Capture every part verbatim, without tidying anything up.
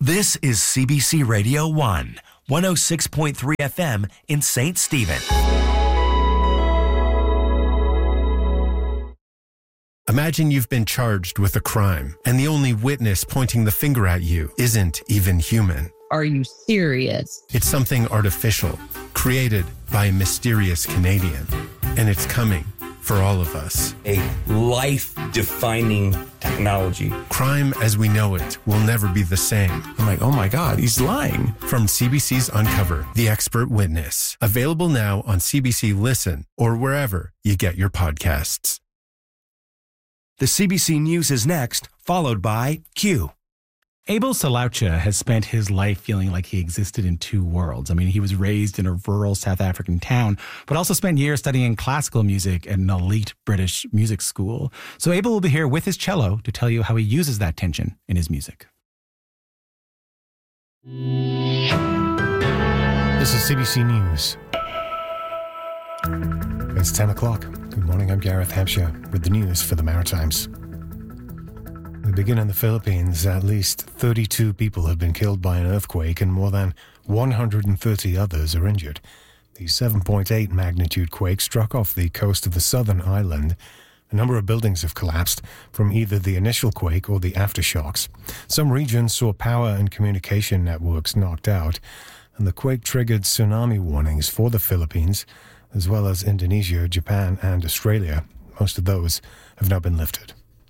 This is C B C Radio one, one oh six point three F M in Saint Stephen. Imagine you've been charged with a crime, and the only witness pointing the finger at you isn't even human. Are you serious? It's something artificial, created by a mysterious Canadian, and it's coming for all of us. A life-defining technology. Crime as we know it will never be the same. I'm like, oh my God, he's lying. From C B C's Uncover, The Expert Witness. Available now on C B C Listen or wherever you get your podcasts. The C B C News is next, followed by Q. Abel Salaucha has spent his life feeling like he existed in two worlds. I mean, he was raised in a rural South African town, but also spent years studying classical music at an elite British music school. So Abel will be here with his cello to tell you how he uses that tension in his music. This is C B C News. It's ten o'clock. Good morning, I'm Gareth Hampshire with the news for the Maritimes. We begin in the Philippines. At least thirty-two people have been killed by an earthquake and more than one hundred thirty others are injured. The seven point eight magnitude quake struck off the coast of the southern island. A number of buildings have collapsed from either the initial quake or the aftershocks. Some regions saw power and communication networks knocked out, and the quake triggered tsunami warnings for the Philippines, as well as Indonesia, Japan, and Australia. Most of those have now been lifted.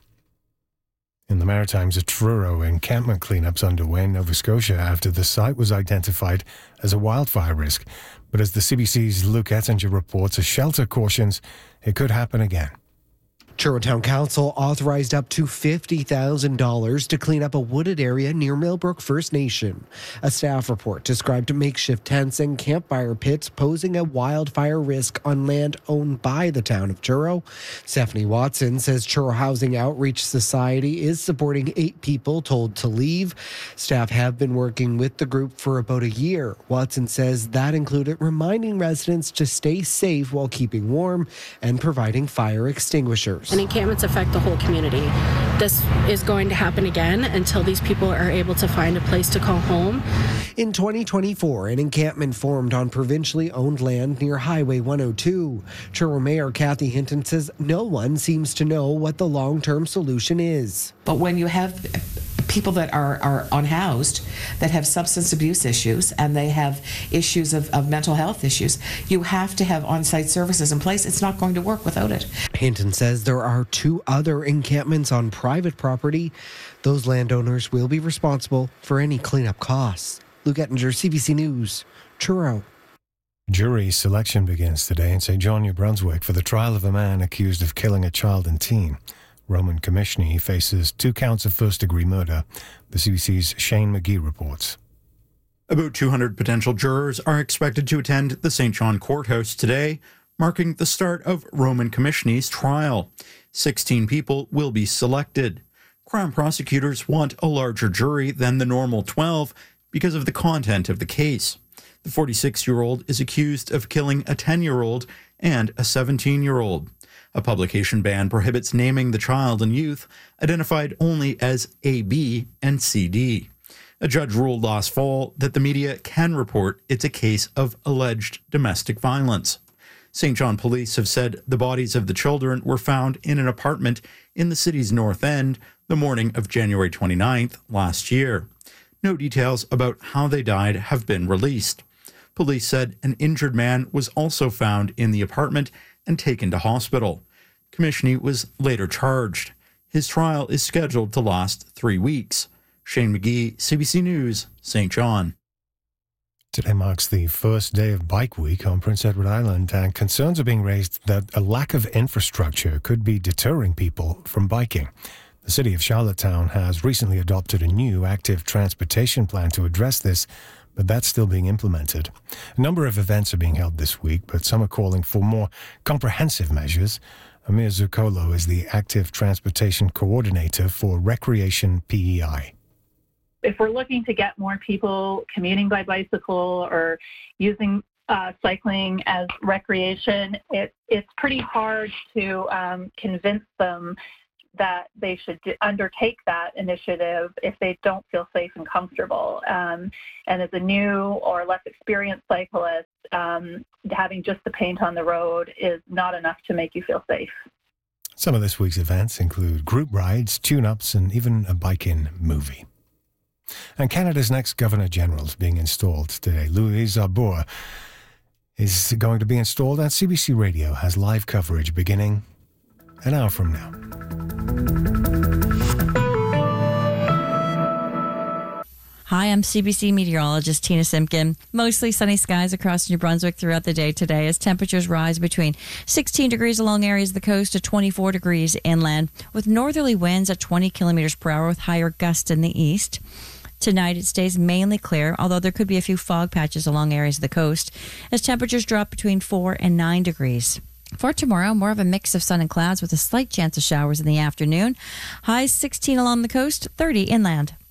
In the Maritimes, a Truro encampment cleanup's underway in Nova Scotia after the site was identified as a wildfire risk. But as the C B C's Luke Ettinger reports, a shelter cautions it could happen again. Truro Town Council authorized up to fifty thousand dollars to clean up a wooded area near Millbrook First Nation. A staff report described makeshift tents and campfire pits posing a wildfire risk on land owned by the town of Truro. Stephanie Watson says Truro Housing Outreach Society is supporting eight people told to leave. Staff have been working with the group for about a year. Watson says that included reminding residents to stay safe while keeping warm and providing fire extinguishers. And encampments affect the whole community. This is going to happen again until these people are able to find a place to call home. In twenty twenty-four, an encampment formed on provincially owned land near Highway one oh two. Truro Mayor Kathy Hinton says no one seems to know what the long-term solution is. But when you have people that are, are unhoused, that have substance abuse issues, and they have issues of, of mental health issues, you have to have on-site services in place. It's not going to work without it. Hinton says there are two other encampments on private property. Those landowners will be responsible for any cleanup costs. Luke Ettinger, C B C News, Truro. Jury selection begins today in Saint John, New Brunswick, for the trial of a man accused of killing a child and teen. Roman Commissioner faces two counts of first-degree murder. The C B C's Shane McGee reports. About two hundred potential jurors are expected to attend the Saint John Courthouse today, marking the start of Roman Commissioner's trial. sixteen people will be selected. Crown prosecutors want a larger jury than the normal twelve because of the content of the case. The forty-six-year-old is accused of killing a ten-year-old and a seventeen-year-old. A publication ban prohibits naming the child and youth, identified only as A B and C D. A judge ruled last fall that the media can report it's a case of alleged domestic violence. Saint John police have said the bodies of the children were found in an apartment in the city's north end the morning of January twenty-ninth last year. No details about how they died have been released. Police said an injured man was also found in the apartment and taken to hospital. Commissioner was later charged. His trial is scheduled to last three weeks. Shane McGee, C B C News, Saint John. Today marks the first day of Bike Week on Prince Edward Island, and concerns are being raised that a lack of infrastructure could be deterring people from biking. The city of Charlottetown has recently adopted a new active transportation plan to address this, but that's still being implemented. A number of events are being held this week, but some are calling for more comprehensive measures. Amir Zucolo is the Active Transportation Coordinator for Recreation P E I. If we're looking to get more people commuting by bicycle or using uh, cycling as recreation, it, it's pretty hard to um, convince them that they should do, undertake that initiative if they don't feel safe and comfortable. Um, and as a new or less experienced cyclist, um, having just the paint on the road is not enough to make you feel safe. Some of this week's events include group rides, tune-ups, and even a bike-in movie. And Canada's next Governor-General is being installed today. Louise Arbour is going to be installed, and C B C Radio has live coverage beginning an hour from now. Hi, I'm C B C meteorologist Tina Simpkin. Mostly sunny skies across New Brunswick throughout the day today as temperatures rise between sixteen degrees along areas of the coast to twenty-four degrees inland, with northerly winds at twenty kilometers per hour with higher gusts in the east. Tonight, it stays mainly clear, although there could be a few fog patches along areas of the coast, as temperatures drop between four and nine degrees. For tomorrow, more of a mix of sun and clouds with a slight chance of showers in the afternoon. Highs sixteen along the coast, thirty inland.